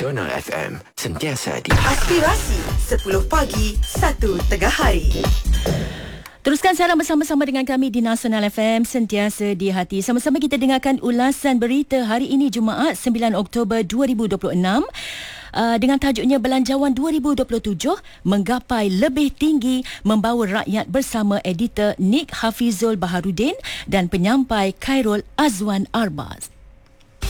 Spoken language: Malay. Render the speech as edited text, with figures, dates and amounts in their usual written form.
Nasional FM, sentiasa di Aspirasi 10 pagi 1 tengah hari. Teruskan siaran bersama-sama dengan kami di Nasional FM, sentiasa di hati. Sama-sama kita dengarkan ulasan berita hari ini Jumaat 9 Oktober 2026. Dengan tajuknya Belanjawan 2027 menggapai lebih tinggi, membawa rakyat bersama editor Nick Hafizul Baharudin dan penyampai Khairul Azwan Arbaz.